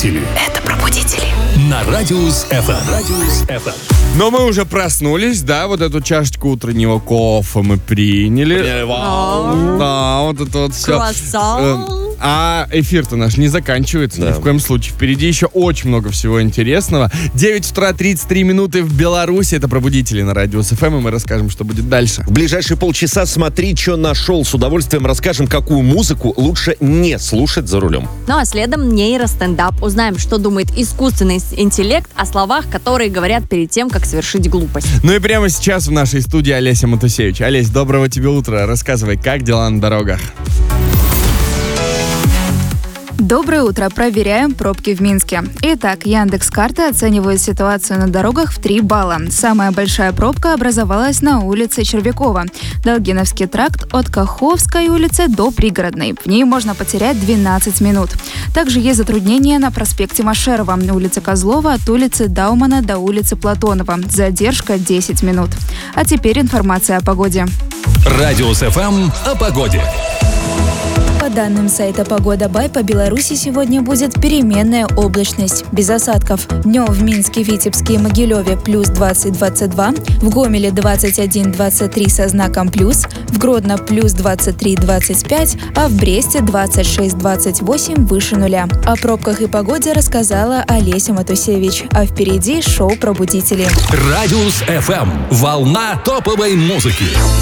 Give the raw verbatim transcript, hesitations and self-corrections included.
Пробудители. Это пробудители. На Радиус эф эм. Радиус эф эм. Но мы уже проснулись, да, вот эту чашечку утреннего кофе мы приняли. Вау. Да, вот это вот все. Круассан. А эфир-то наш не заканчивается, Да. ни в коем случае. Впереди еще очень много всего интересного. девять утра тридцать три минуты в Беларуси. Это пробудители на Радиус эф эм, и мы расскажем, что будет дальше. В ближайшие полчаса смотри, что нашел. С удовольствием расскажем, какую музыку лучше не слушать за рулем. Ну а следом нейростендап. Узнаем, что думает искусственный интеллект о словах, которые говорят перед тем, как совершить глупость. Ну и прямо сейчас в нашей студии Олеся Матусевич. Олесь, доброго тебе утра. Рассказывай, как дела на дорогах? Доброе утро. Проверяем пробки в Минске. Итак, Яндекс.Карты оценивает ситуацию на дорогах в три балла. Самая большая пробка образовалась на улице Червякова. Долгиновский тракт от Каховской улицы до Пригородной. В ней можно потерять двенадцать минут. Также есть затруднения на проспекте Машерова, улице Козлова от улицы Даумана до улицы Платонова. Задержка десять минут. А теперь информация о погоде. Радиус эф эм о погоде. По данным сайта «Погода Бай», по Беларуси сегодня будет переменная облачность, без осадков. Днем в Минске, Витебске и Могилеве плюс двадцать - двадцать два, в Гомеле двадцать один - двадцать три со знаком плюс, в Гродно плюс двадцать три - двадцать пять, а в Бресте двадцать шесть - двадцать восемь выше нуля. О пробках и погоде рассказала Олеся Матусевич. А впереди шоу «Пробудители». Радиус эф эм. Волна топовой музыки.